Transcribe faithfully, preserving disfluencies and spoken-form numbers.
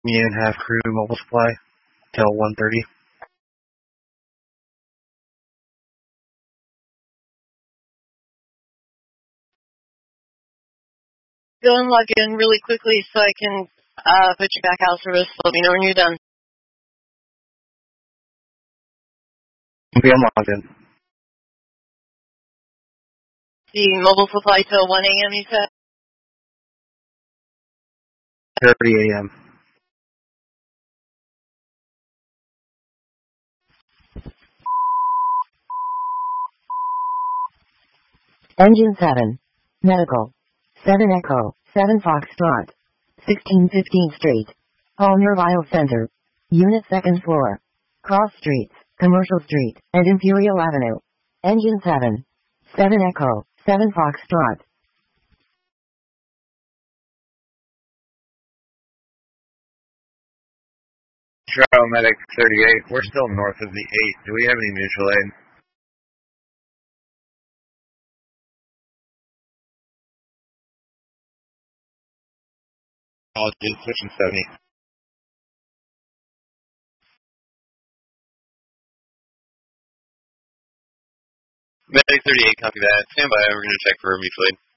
Me and half crew mobile supply till one thirty. Go and log in really quickly so I can uh, put you back out of service. Let me know when you're done. Okay, I'm logged in. The mobile supply till one a.m. you said? thirty a.m. Engine seven. Medical. seven Echo. seven Foxtrot. sixteen fifteenth Street. Palmer Bio Center. Unit second floor. Cross Streets, Commercial Street, and Imperial Avenue. Engine seven. seven Echo. seven Foxtrot. Trial Medic thirty-eight, we're still north of the eight. Do we have any mutual aid? Oh, dude, switching seventy. Medic thirty-eight, copy that. Stand by, we're going to check for mutual aid.